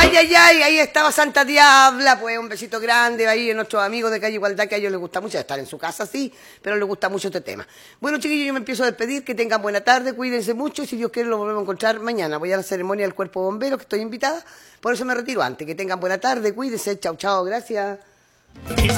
Ay, ahí estaba Santa Diabla, pues un besito grande ahí a nuestros amigos de Calle Igualdad, que a ellos les gusta mucho estar en su casa, sí, pero les gusta mucho este tema. Bueno, chiquillos, yo me empiezo a despedir, que tengan buena tarde, cuídense mucho y si Dios quiere lo volvemos a encontrar mañana. Voy a la ceremonia del Cuerpo de Bomberos, que estoy invitada, por eso me retiro antes. Que tengan buena tarde, cuídense, chao, chao, gracias.